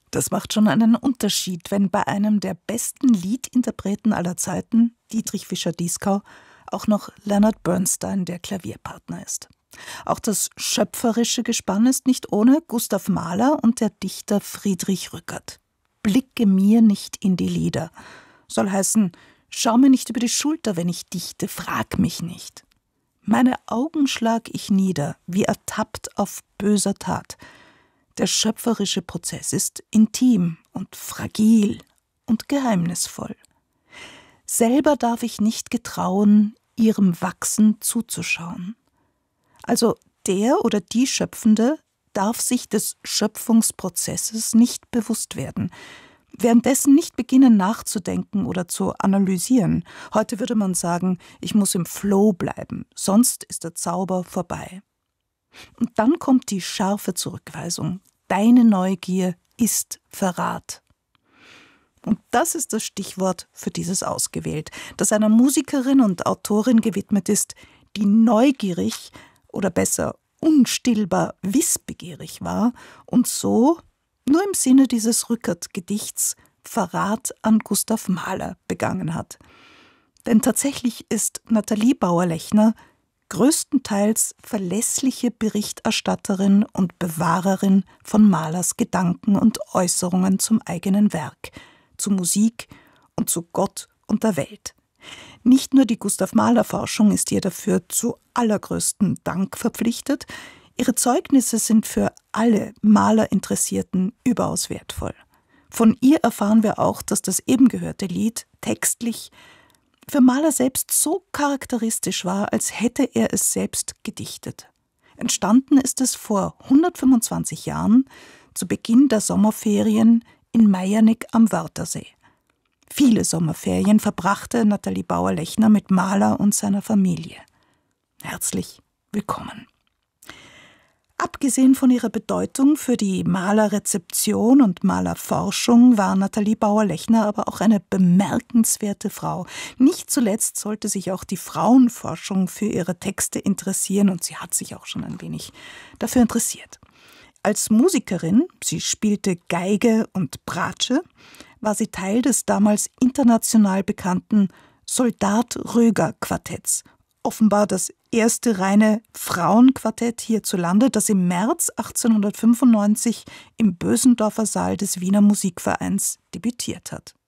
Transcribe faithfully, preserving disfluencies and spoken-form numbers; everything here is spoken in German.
Das macht schon einen Unterschied, wenn bei einem der besten Liedinterpreten aller Zeiten, Dietrich Fischer-Dieskau, auch noch Leonard Bernstein der Klavierpartner ist. Auch das schöpferische Gespann ist nicht ohne Gustav Mahler und der Dichter Friedrich Rückert. Blicke mir nicht in die Lieder, soll heißen, schau mir nicht über die Schulter, wenn ich dichte, frag mich nicht. Meine Augen schlag ich nieder, wie ertappt auf böser Tat. Der schöpferische Prozess ist intim und fragil und geheimnisvoll. Selber darf ich nicht getrauen, ihrem Wachsen zuzuschauen. Also der oder die Schöpfende darf sich des Schöpfungsprozesses nicht bewusst werden, währenddessen nicht beginnen nachzudenken oder zu analysieren. Heute würde man sagen, ich muss im Flow bleiben, sonst ist der Zauber vorbei. Und dann kommt die scharfe Zurückweisung. Deine Neugier ist Verrat. Und das ist das Stichwort für dieses Ausgewählt, das einer Musikerin und Autorin gewidmet ist, die neugierig oder besser unstillbar wissbegierig war und so, nur im Sinne dieses Rückert-Gedichts, Verrat an Gustav Mahler begangen hat. Denn tatsächlich ist Nathalie Bauer-Lechner größtenteils verlässliche Berichterstatterin und Bewahrerin von Mahlers Gedanken und Äußerungen zum eigenen Werk, zu Musik und zu Gott und der Welt. Nicht nur die Gustav-Mahler-Forschung ist ihr dafür zu allergrößtem Dank verpflichtet, ihre Zeugnisse sind für alle Mahler-Interessierten überaus wertvoll. Von ihr erfahren wir auch, dass das eben gehörte Lied textlich für Mahler selbst so charakteristisch war, als hätte er es selbst gedichtet. Entstanden ist es vor hundertfünfundzwanzig Jahren, zu Beginn der Sommerferien in Meijernick am Wörthersee. Viele Sommerferien verbrachte Nathalie Bauer-Lechner mit Mahler und seiner Familie. Herzlich willkommen. Abgesehen von ihrer Bedeutung für die Malerrezeption und Malerforschung war Nathalie Bauer-Lechner aber auch eine bemerkenswerte Frau. Nicht zuletzt sollte sich auch die Frauenforschung für ihre Texte interessieren und sie hat sich auch schon ein wenig dafür interessiert. Als Musikerin, sie spielte Geige und Bratsche, war sie Teil des damals international bekannten Soldat-Röger-Quartetts. Offenbar das erste reine Frauenquartett hierzulande, das im März achtzehnhundertfünfundneunzig im Bösendorfer Saal des Wiener Musikvereins debütiert hat.